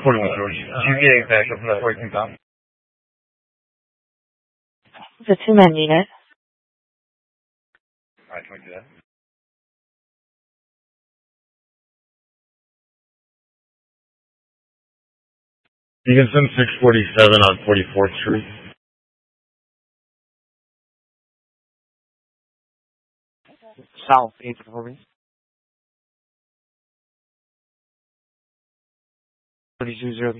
41 George. GVA back up from that working top. The 2-man unit. Alright, can we do that? You can send 647 on 44th Street. South, 840. 32-0.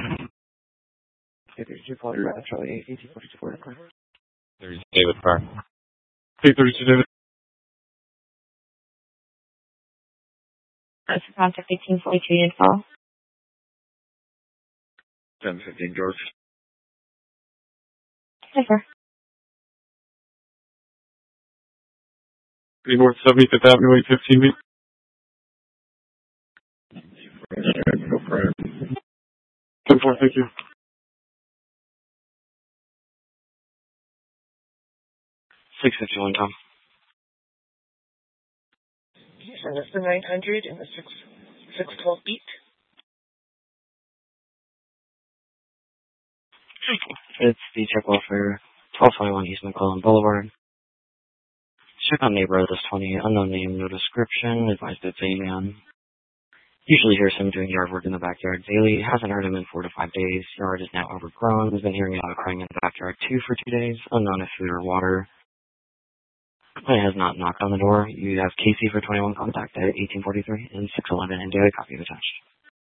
32 Poly Red, Charlie 1842. There's David Park. 832 David. That's contact 1842 info. 1015 George. Cipher. 3 North 75th Avenue, 815 me. Go for it. 10-4, thank you. 651, Tom. And that's the 900 and the 612 beat. It's the check welfare, 1221 East McClellan Boulevard. Check on neighbor of this 20, unknown name, no description, advised it's a man. Usually hears him doing yard work in the backyard daily, hasn't heard him in 4 to 5 days, yard is now overgrown, has been hearing a lot of crying in the backyard too for 2 days, unknown if food or water. Complaint has not knocked on the door. You have Casey for 21 contact at 1843 and 611 and daily copy attached.